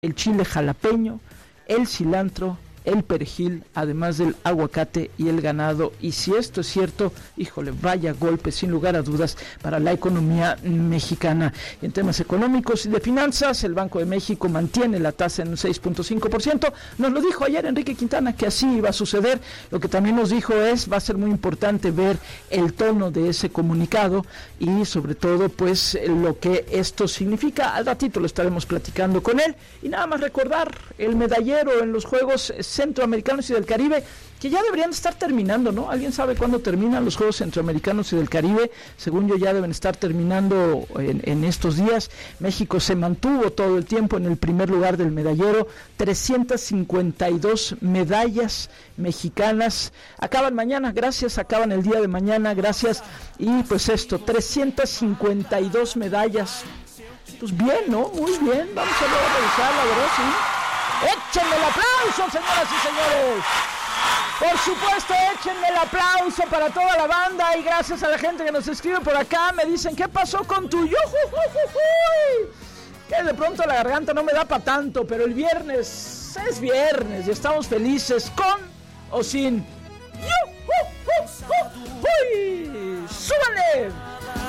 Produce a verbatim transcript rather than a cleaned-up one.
el chile jalapeño, el cilantro, el perejil, además del aguacate y el ganado. Y si esto es cierto, híjole, vaya golpe sin lugar a dudas para la economía mexicana. En temas económicos y de finanzas, el Banco de México mantiene la tasa en un seis punto cinco por ciento. Nos lo dijo ayer Enrique Quintana que así iba a suceder. Lo que también nos dijo es, va a ser muy importante ver el tono de ese comunicado y sobre todo pues lo que esto significa. Al ratito lo estaremos platicando con él. Y nada más recordar el medallero en los Juegos Centroamericanos y del Caribe, que ya deberían estar terminando, ¿no? ¿Alguien sabe cuándo terminan los Juegos Centroamericanos y del Caribe? Según yo ya deben estar terminando en, en estos días. México se mantuvo todo el tiempo en el primer lugar del medallero, trescientas cincuenta y dos medallas mexicanas. Acaban mañana, gracias, acaban el día de mañana, gracias. Y pues esto, trescientas cincuenta y dos medallas. Pues bien, ¿no? Muy bien, vamos a ver a revisar, la verdad, sí. ¡Échenme el aplauso, señoras y señores! Por supuesto, échenme el aplauso para toda la banda y gracias a la gente que nos escribe por acá. Me dicen, ¿qué pasó con tu yujujujujuy? Que de pronto la garganta no me da para tanto, pero el viernes es viernes y estamos felices con o sin yujujujujuy. ¡Súbanle!